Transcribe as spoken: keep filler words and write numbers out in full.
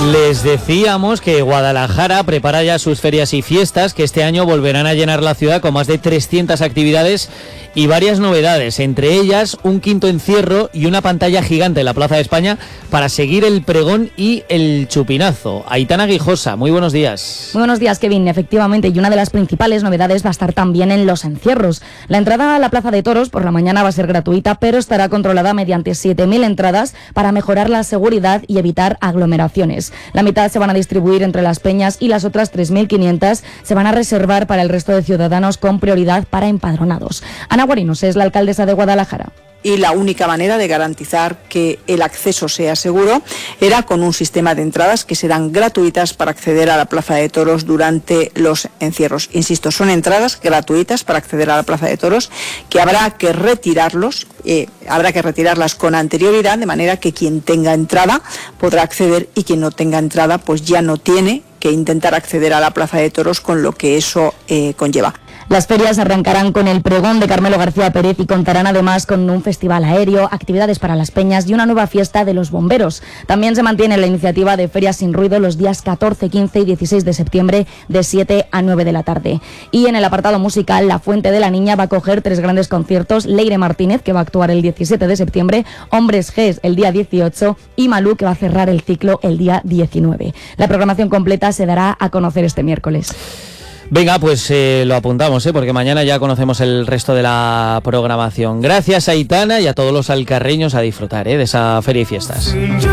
Les decíamos que Guadalajara prepara ya sus ferias y fiestas, que este año volverán a llenar la ciudad con más de trescientas actividades y varias novedades, entre ellas un quinto encierro y una pantalla gigante en la Plaza de España para seguir el pregón y el chupinazo. Aitana Guijosa, muy buenos días. Muy buenos días, Kevin. Efectivamente, y una de las principales novedades va a estar también en los encierros. La entrada a la Plaza de Toros por la mañana va a ser gratuita, pero estará controlada mediante siete mil entradas para mejorar la seguridad y evitar aglomeraciones. La mitad se van a distribuir entre las peñas y las otras tres mil quinientas se van a reservar para el resto de ciudadanos con prioridad para empadronados. Ana Guarinos es la alcaldesa de Guadalajara. Y la única manera de garantizar que el acceso sea seguro era con un sistema de entradas que serán gratuitas para acceder a la Plaza de Toros durante los encierros. Insisto, son entradas gratuitas para acceder a la Plaza de Toros que habrá que retirarlos, eh, habrá que retirarlas con anterioridad, de manera que quien tenga entrada podrá acceder y quien no tenga entrada pues ya no tiene que intentar acceder a la Plaza de Toros, con lo que eso eh, conlleva. Las ferias arrancarán con el pregón de Carmelo García Pérez y contarán además con un festival aéreo, actividades para las peñas y una nueva fiesta de los bomberos. También se mantiene la iniciativa de Ferias sin Ruido los días catorce, quince y dieciséis de septiembre de siete a nueve de la tarde. Y en el apartado musical, La Fuente de la Niña va a coger tres grandes conciertos: Leire Martínez, que va a actuar el diecisiete de septiembre, Hombres G el día dieciocho y Malú, que va a cerrar el ciclo el día diecinueve. La programación completa se dará a conocer este miércoles. Venga, pues eh, lo apuntamos, ¿eh? Porque mañana ya conocemos el resto de la programación. Gracias, Aitana, y a todos los alcarreños a disfrutar ¿eh? de esa feria y fiestas.